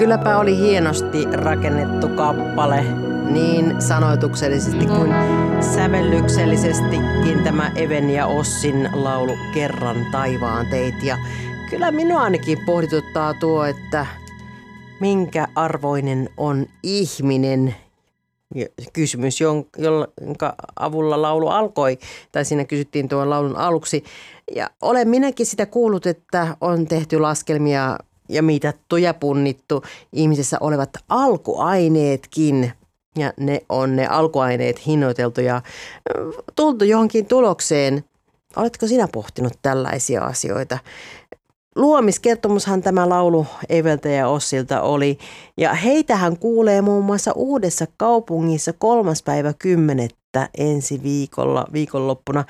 Kylläpä oli hienosti rakennettu kappale, niin sanoituksellisesti kuin sävellyksellisestikin tämä Even ja Ossin laulu Kerran taivaan teit. Ja kyllä minua ainakin pohdituttaa tuo, että minkä arvoinen on ihminen. Kysymys, jonka avulla laulu alkoi, tai siinä kysyttiin tuon laulun aluksi. Ja olen minäkin sitä kuullut, että on tehty laskelmia ja mitattu ja punnittu ihmisessä olevat alkuaineetkin. Ja ne alkuaineet hinnoiteltu ja tultu johonkin tulokseen. Oletko sinä pohtinut tällaisia asioita? Luomiskertomushan tämä laulu Eveltä ja Ossilta oli, ja heitähän kuulee muun muassa Uudessa Kaupungissa 3.10. ensi viikonloppuna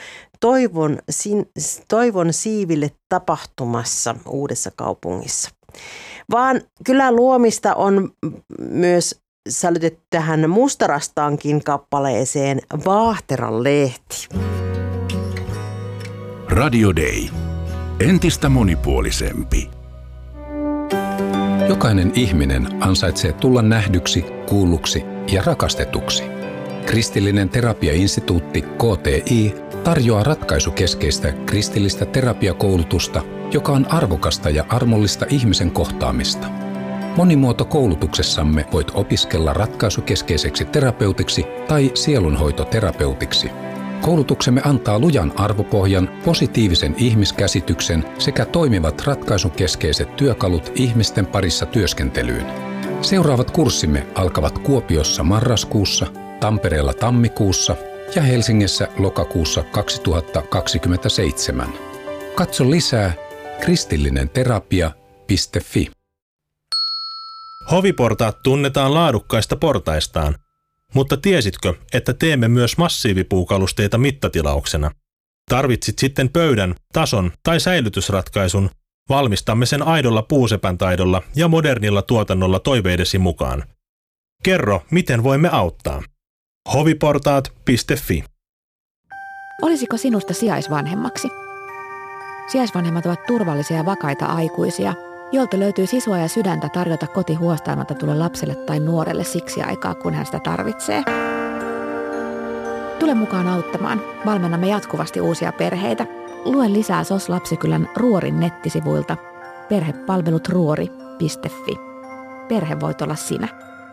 Toivon siiville tapahtumassa Uudessa Kaupungissa. Vaan kyllä luomista on myös sälytetty tähän Mustarastaankin kappaleeseen Vaahteran lehti. Radio Day. Entistä monipuolisempi. Jokainen ihminen ansaitsee tulla nähdyksi, kuulluksi ja rakastetuksi. Kristillinen terapiainstituutti KTI tarjoaa ratkaisukeskeistä kristillistä terapiakoulutusta, joka on arvokasta ja armollista ihmisen kohtaamista. Monimuotokoulutuksessamme voit opiskella ratkaisukeskeiseksi terapeutiksi tai sielunhoitoterapeutiksi. Koulutuksemme antaa lujan arvopohjan, positiivisen ihmiskäsityksen sekä toimivat ratkaisukeskeiset työkalut ihmisten parissa työskentelyyn. Seuraavat kurssimme alkavat Kuopiossa marraskuussa, Tampereella tammikuussa ja Helsingissä lokakuussa 2027. Katso lisää kristillinenterapia.fi. Hoviportaat tunnetaan laadukkaista portaistaan. Mutta tiesitkö, että teemme myös massiivipuukalusteita mittatilauksena? Tarvitsit sitten pöydän, tason tai säilytysratkaisun, valmistamme sen aidolla puusepän taidolla ja modernilla tuotannolla toiveidesi mukaan. Kerro, miten voimme auttaa. hoviportaat.fi. Olisiko sinusta sijaisvanhemmaksi? Sijaisvanhemmat ovat turvallisia ja vakaita aikuisia, joilta löytyy sisua ja sydäntä tarjota koti huostaanotetulle lapselle tai nuorelle siksi aikaa, kun hän sitä tarvitsee. Tule mukaan auttamaan. Valmennamme jatkuvasti uusia perheitä. Lue lisää SOS Lapsikylän Ruorin nettisivuilta perhepalvelutruori.fi. Perhe voit olla sinä.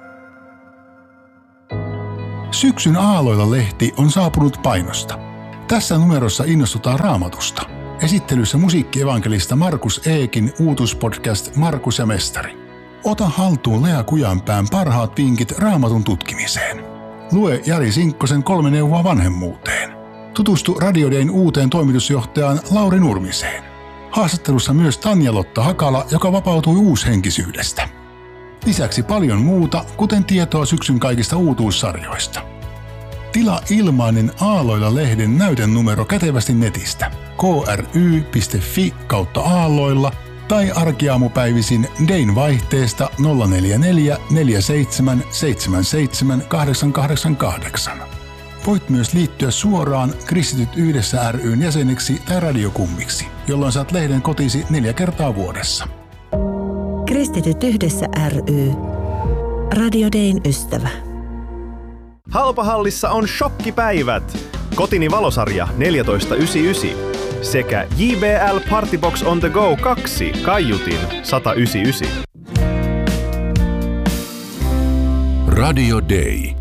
Syksyn Aalloilla-lehti on saapunut painosta. Tässä numerossa innostutaan Raamatusta. Esittelyssä musiikkievankelista Markus Eekin uutuspodcast Markus ja Mestari. Ota haltuun Lea Kujanpään parhaat vinkit Raamatun tutkimiseen. Lue Jari Sinkkosen 3 neuvoa vanhemmuuteen. Tutustu Radio Dayn uuteen toimitusjohtajaan Lauri Nurmiseen. Haastattelussa myös Tanja-Lotta Hakala, joka vapautui uushenkisyydestä. Lisäksi paljon muuta, kuten tietoa syksyn kaikista uutuussarjoista. Tilaa ilmainen Aalloilla-lehden näytenumero kätevästi netistä kry.fi/aalloilla tai arkiaamupäivisin Dayn vaihteesta 044 47 77 888. Voit myös liittyä suoraan Kristityt Yhdessä ry:n jäseneksi tai radiokummiksi, jolloin saat lehden kotisi 4 kertaa vuodessa. Kristityt Yhdessä ry. Radio Dayn ystävä. Halpahallissa on shokkipäivät. Kotini valosarja 14,99 sekä JBL Partybox on the go 2 kaiutin 199. Radio Day.